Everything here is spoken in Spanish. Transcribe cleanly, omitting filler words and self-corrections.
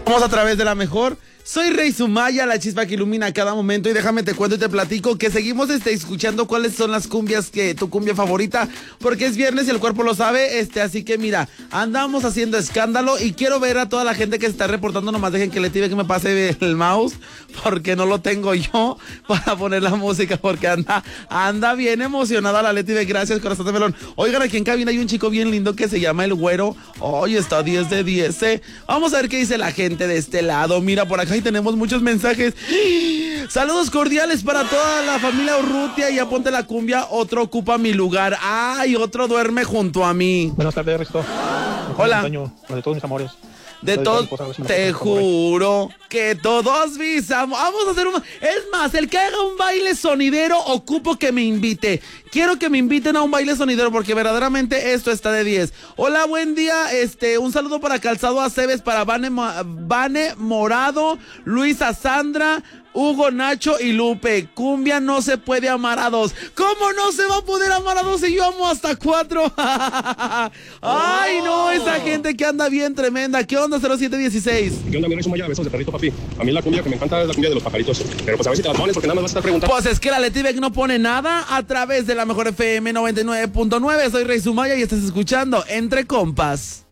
Vamos a través de la mejor. Soy Rey Sumaya, la chispa que ilumina cada momento, y déjame te cuento y te platico que seguimos escuchando cuáles son las cumbias tu cumbia favorita, porque es viernes y el cuerpo lo sabe, así que mira, andamos haciendo escándalo y quiero ver a toda la gente que se está reportando. Nomás dejen que Leti ve que me pase el mouse, porque no lo tengo yo para poner la música, porque anda bien emocionada la Leti ve. Gracias, corazón de melón. Oigan, aquí en cabina hay un chico bien lindo que se llama El Güero. Hoy está 10 de 10, Vamos a ver qué dice la gente de este lado. Mira, por acá y tenemos muchos mensajes. Saludos cordiales para toda la familia Urrutia. Ya ponte la cumbia, otro ocupa mi lugar. Ay, otro duerme junto a mí. Buenas tardes, Risto. Hola. De todos mis amores. De todos, te juro que todos mis amores. Vamos a hacer es más, el que haga un baile sonidero, ocupo que me invite. Quiero que me inviten a un baile sonidero, porque verdaderamente esto está de 10. Hola, buen día. Un saludo para Calzado Aceves, para Vane Morado, Luisa Sandra, Hugo, Nacho y Lupe. Cumbia no se puede amar a dos. ¿Cómo no se va a poder amar a dos si yo amo hasta 4? Ay, no, esa gente que anda bien tremenda. ¿Qué onda, 0716? ¿Qué onda, mi Rey Sumaya? Besos de perrito, papi. A mí la cumbia que me encanta es la cumbia de los pajaritos. Pero pues a ver si te la pones, porque nada más vas a estar preguntando. Pues es que la Leti Beck no pone nada a través de la mejor FM 99.9. Soy Rey Sumaya y estás escuchando Entre Compas.